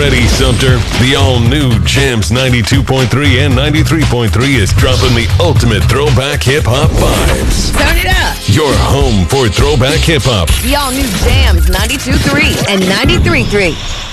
ready, Sumter. The all-new Jams 92.3 and 93.3 is dropping the ultimate throwback hip-hop vibes. Turn it up. Your home for throwback hip-hop. The all-new Jams 92.3 and 93.3.